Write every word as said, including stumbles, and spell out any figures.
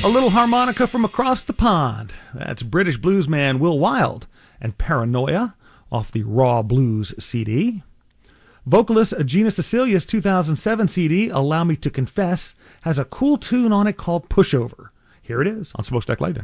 A little harmonica from across the pond. That's British bluesman Will Wilde and Paranoia off the Raw Blues C D. Vocalist Gina Cecilia's two thousand seven C D, Allow Me to Confess, has a cool tune on it called Pushover. Here it is on Smokestack Lightning.